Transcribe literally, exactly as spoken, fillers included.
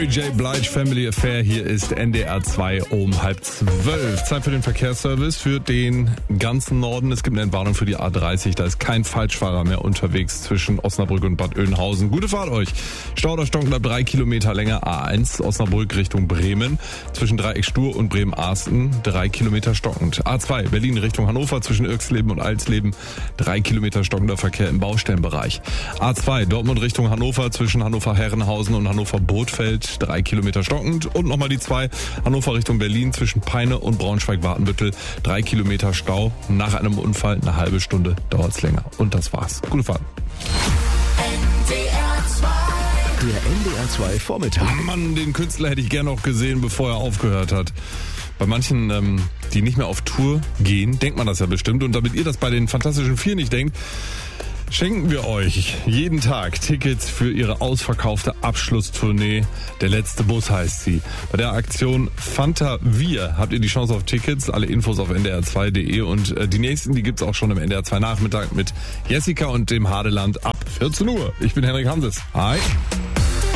Mary J. Blige Family Affair. Hier ist N D R zwei um halb zwölf. Zeit für den Verkehrsservice für den ganzen Norden. Es gibt eine Entwarnung für die A dreißig. Da ist kein Falschfahrer mehr unterwegs zwischen Osnabrück und Bad Oeynhausen. Gute Fahrt euch. Stau oder Stocken bleibt drei Kilometer länger. A eins Osnabrück Richtung Bremen. Zwischen Dreieck Stur und Bremen-Arsten drei Kilometer stockend. A zwei Berlin Richtung Hannover zwischen Irxleben und Alsleben. drei Kilometer stockender Verkehr im Baustellenbereich. A zwei Dortmund Richtung Hannover zwischen Hannover-Herrenhausen und Hannover-Bothfeld. drei Kilometer stockend. Und nochmal die zwei Hannover Richtung Berlin zwischen Peine und Braunschweig-Wartenbüttel. drei Kilometer Stau. Nach einem Unfall eine halbe Stunde dauert's länger. Und das war's. Gute Fahrt. Der N D R zwei Vormittag. Mann, den Künstler hätte ich gerne noch gesehen, bevor er aufgehört hat. Bei manchen, ähm, die nicht mehr auf Tour gehen, denkt man das ja bestimmt. Und damit ihr das bei den Fantastischen Vier nicht denkt, schenken wir euch jeden Tag Tickets für ihre ausverkaufte Abschlusstournee. Der letzte Bus heißt sie. Bei der Aktion Fanta Wir habt ihr die Chance auf Tickets. Alle Infos auf N D R zwei Punkt de und äh, die nächsten, die gibt's auch schon im N D R zwei Nachmittag mit Jessica und dem Hadeland ab vierzehn Uhr. Ich bin Henrik Hamses. Hi.